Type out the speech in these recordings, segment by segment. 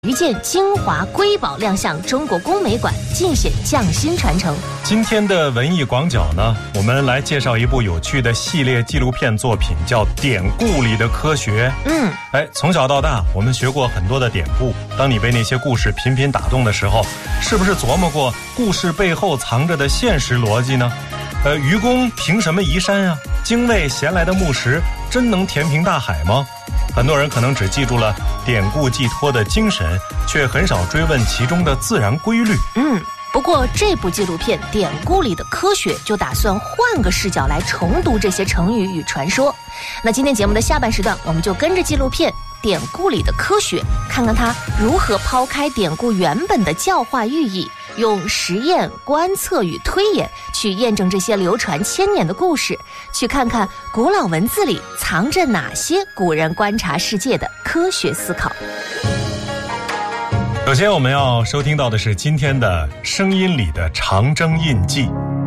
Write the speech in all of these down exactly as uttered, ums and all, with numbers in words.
一件精华瑰宝亮相中国工美馆，尽显匠心传承。 今天的文艺广角呢，我们来介绍一部有趣的系列纪录片作品，叫《典故里的科学》。 嗯， 哎，从小到大，我们学过很多的典故。当你被那些故事频频打动的时候，是不是琢磨过故事背后藏着的现实逻辑呢？呃，愚公凭什么移山啊？精卫衔来的木石真能填平大海吗？很多人可能只记住了典故寄托的精神，却很少追问其中的自然规律。 嗯，不过这部纪录片《典故里的科学》就打算换个视角来重读这些成语与传说。那今天节目的下半时段，我们就跟着纪录片《典故里的科学》，看看它如何抛开典故原本的教化寓意，用实验、观测与推演去验证这些流传千年的故事，去看看古老文字里藏着哪些古人观察世界的科学思考。 首先我们要收听到的是今天的声音里的长征印记。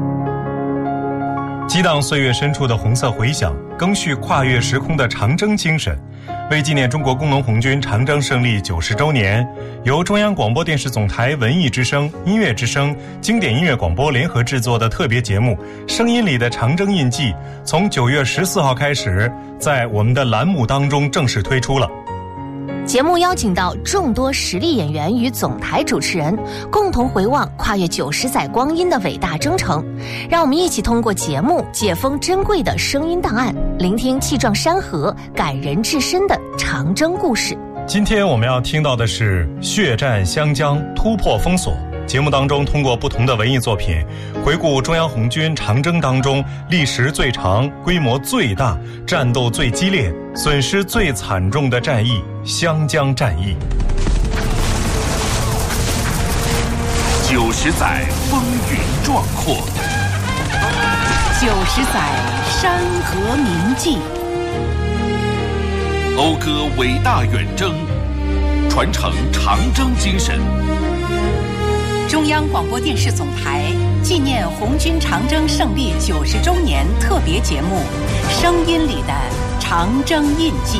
激荡岁月深处的红色回响，赓续跨越时空的长征精神。为纪念中国工农红军长征胜利九十周年，由中央广播电视总台文艺之声、音乐之声、经典音乐广播联合制作的特别节目《声音里的长征印记》，从九月十四号开始，在我们的栏目当中正式推出了。 节目邀请到众多实力演员与总台主持人，共同回望跨越九十载光阴的伟大征程。让我们一起通过节目解封珍贵的声音档案，聆听气壮山河、感人至深的长征故事。 今天我们要听到的是血战湘江，突破封锁。节目当中通过不同的文艺作品，回顾中央红军长征当中历时最长、规模最大、战斗最激烈、损失最惨重的战役——湘江战役。 九十载风云壮阔， 九十载山河铭记， 讴歌伟大远征，传承长征精神。 中央广播电视总台纪念红军长征胜利九十周年特别节目《声音里的长征印记》。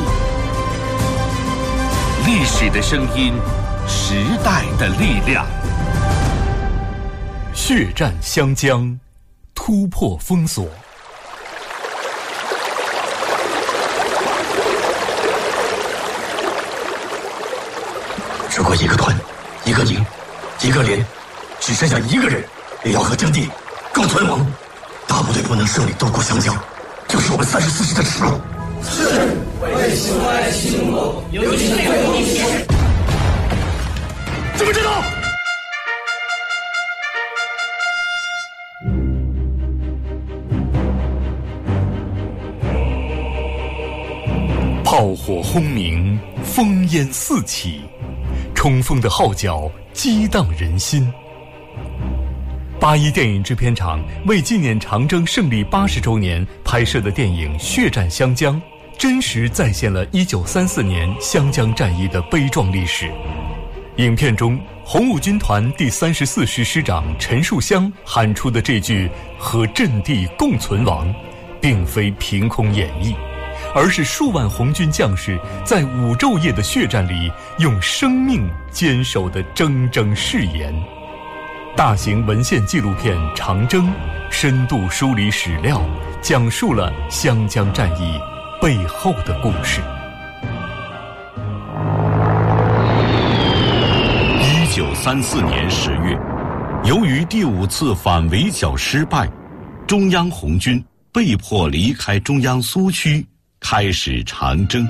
历史的声音，时代的力量。 血战湘江，突破封锁。 如果一个团、一个营、一个连只剩下一个人，也要和阵地共存亡。大部队不能顺利渡过湘江，就是我们三十四师的耻辱。是，为喜欢兴国，有请内务一线。这么知道？ 炮火轰鸣，烽烟四起，冲锋的号角激荡人心。八一电影制片厂为纪念长征胜利八十周年拍摄的电影《血战湘江》，真实再现了一九三四年湘江战役的悲壮历史。影片中，红五军团第三十四师师长陈树湘喊出的这句“和阵地共存亡”，并非凭空演绎，而是数万红军将士在五昼夜的血战里用生命坚守的铮铮誓言。大型文献纪录片《长征》深度梳理史料，讲述了湘江战役背后的故事。 一九三四年十月，由于第五次反围剿失败，中央红军被迫离开中央苏区，开始长征。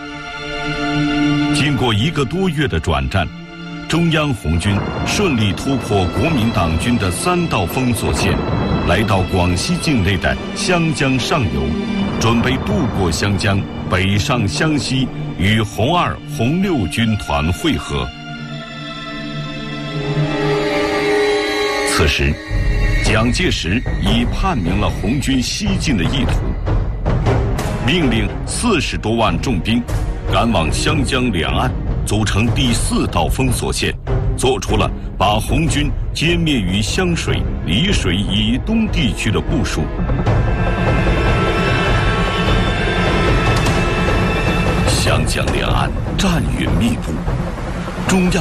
经过一个多月的转战，中央红军顺利突破国民党军的三道封锁线，来到广西境内的湘江上游，准备渡过湘江，北上湘西，与红二、红六军团会合。此时，蒋介石已判明了红军西进的意图，命令四十多万重兵赶往湘江两岸，组成第四道封锁线，做出了把红军歼灭于湘水、丽水以东地区的部署。湘江两岸战云密布，中央